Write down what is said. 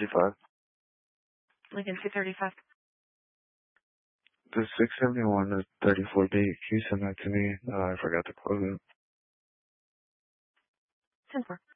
235. Lincoln 235. The 671 to 34 date, can you send that to me? I forgot to close it. 10-4.